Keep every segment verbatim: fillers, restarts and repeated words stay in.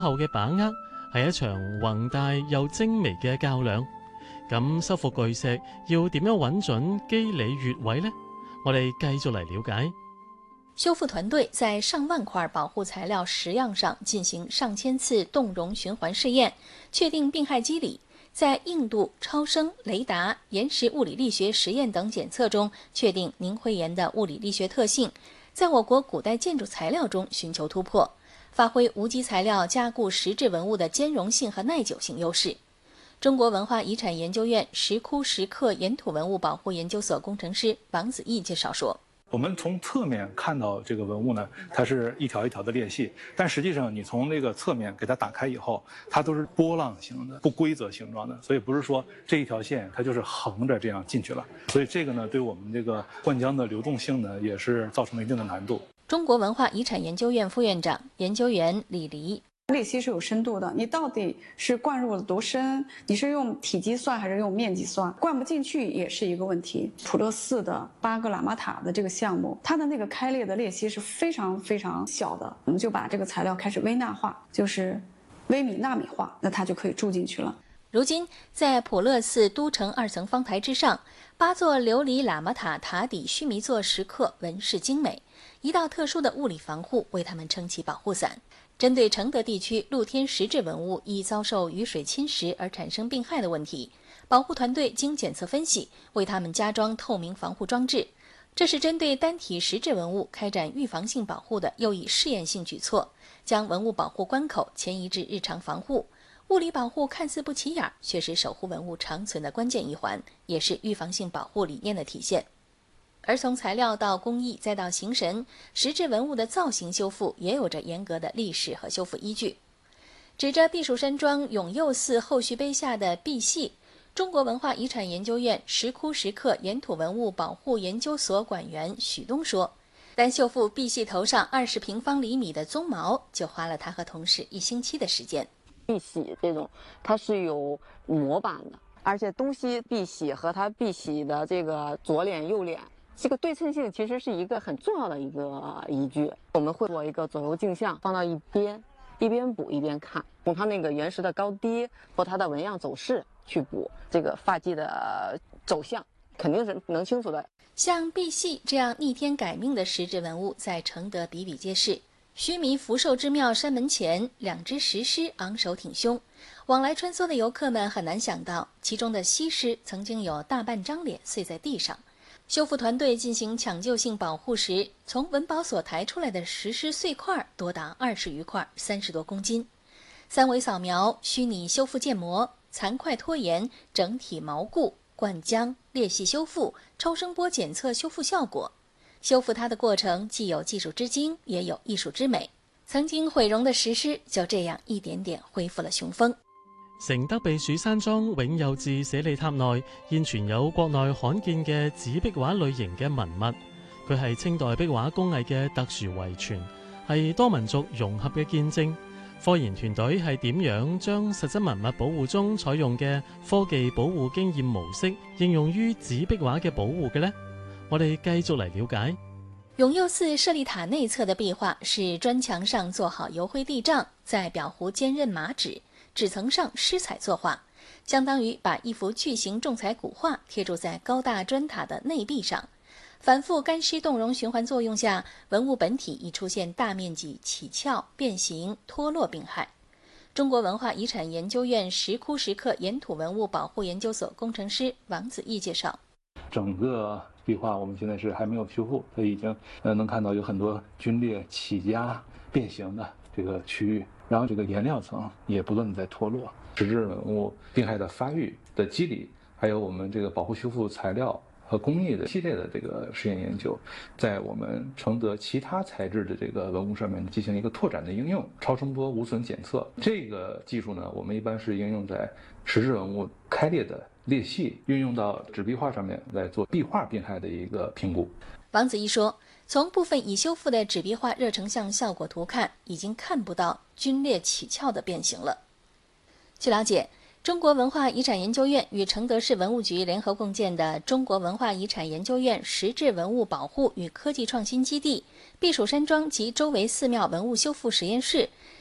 後嘅把握係一場宏大又精微嘅較量。咁修復巨石要點樣揾準肌理穴位呢？我哋繼續嚟了解。 修复团队在上万块保护材料石样上进行上千次动容循环试验，确定病害机理。在硬度、超声、雷达、岩石物理力学实验等检测中，确定凝灰岩的物理力学特性，在我国古代建筑材料中寻求突破，发挥无机材料加固石质文物的兼容性和耐久性优势。中国文化遗产研究院石窟石刻岩土文物保护研究所工程师王子毅介绍说， 我们从侧面看到这个文物呢，它是一条一条的裂隙，但实际上你从那个侧面给它打开以后，它都是波浪形的、不规则形状的，所以不是说这一条线它就是横着这样进去了。所以这个呢，对我们这个灌浆的流动性呢，也是造成了一定的难度。 中国文化遗产研究院副院长、研究员李黎。 裂隙是有深度的，你到底是灌入了多深？你是用体积算还是用面积算？灌不进去也是一个问题。普勒寺的八个喇嘛塔的这个项目，它的那个开裂的裂隙是非常非常小的，我们就把这个材料开始微纳化，就是微米纳米化，那它就可以住进去了。 如今，在普勒寺都城二层方台之上，八座琉璃喇嘛塔塔底须弥座石刻纹饰精美，一道特殊的物理防护为它们撑起保护伞。针对承德地区露天石质文物易遭受雨水侵蚀而产生病害的问题，保护团队经检测分析，为它们加装透明防护装置。这是针对单体石质文物开展预防性保护的又一试验性举措，将文物保护关口迁移至日常防护。物理保护看似不起眼，却是守护文物长存的关键一环，也是预防性保护理念的体现。而从材料到工艺再到形神，石质文物的造型修复也有着严格的历史和修复依据。指着避暑山庄永佑寺后续碑下的赑屃，中国文化遗产研究院石窟石刻岩土文物保护研究所馆员许东说，单修复赑屃头上二十平方厘米的鬃毛，就花了他和同事一星期的时间。 赑屃这种它是有模板的，而且东西赑屃和它赑屃的这个左脸右脸，这个对称性其实是一个很重要的一个依据。我们会做一个左右镜像放到一边，一边补一边看，从它那个原石的高低和它的纹样走势去补这个发髻的走向，肯定是能清楚的。 像赑屃这样逆天改命的石质文物在承德比比皆是。须弥福寿之庙山门前，两只石狮昂首挺胸，往来穿梭的游客们很难想到，其中的西狮曾经有大半张脸碎在地上。修复团队进行抢救性保护时，从文保所抬出来的石狮碎块多达二十余块，三十多公斤。三维扫描、虚拟修复建模、残块拖延、整体锚固、灌浆、裂隙修复、超声波检测修复效果。修复它的过程既有技術之精，也有藝術之美。曾經毀容的石獅就這樣一點點恢復了雄風。 承德避暑山莊永佑寺舍利塔內現存有國內罕見嘅紙壁畫類型嘅文物，佢係清代壁畫工藝嘅特殊遺傳，係多民族融合嘅見證。科研團隊係點樣將實質文物保護中採用嘅科技保護經驗模式應用於紙壁畫嘅保護嘅呢？我哋繼續嚟了解。 永佑寺舍利塔內側的壁畫是磚牆上做好油灰地障，在裱糊堅韌麻紙，紙層上施彩作畫，相當於把一幅巨型重彩古畫貼住在高大磚塔的內壁上。反覆乾濕動容循環作用下，文物本體已出現大面積起翹、變形、脫落病害。中國文化遺產研究院石窟石刻岩土文物保護研究所工程師王子毅介紹， 整个壁画我们现在是还没有修复，它已经呃能看到有很多皲裂、起夹、变形的这个区域，然后这个颜料层也不断的在脱落。石质文物病害的发育的机理，还有我们这个保护修复材料和工艺的系列的这个实验研究，在我们承德其他材质的这个文物上面进行一个拓展的应用。超声波无损检测这个技术呢，我们一般是应用在石质文物开裂的裂隙，运用到纸壁画上面来做壁画病害的一个评估。 王子毅说，从部分已修复的纸壁画热成像效果图看，已经看不到皲裂起翘的变形了。据了解，中国文化遺產研究院與承德市文物局聯合共建的中國文化遺產研究院石質文物保護與科技創新基地、避暑山莊及周圍寺廟文物修復實驗室，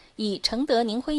以承德宁辉